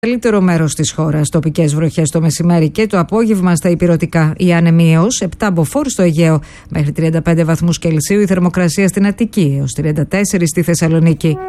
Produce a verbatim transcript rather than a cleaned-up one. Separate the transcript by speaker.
Speaker 1: Καλύτερο μέρος της χώρας, τοπικές βροχές το μεσημέρι και το απόγευμα στα ηπειρωτικά. Η άνεμη έως επτά μποφόρ στο Αιγαίο, μέχρι τριάντα πέντε βαθμούς Κελσίου η θερμοκρασία στην Αττική, έως τριάντα τέσσερα στη Θεσσαλονίκη.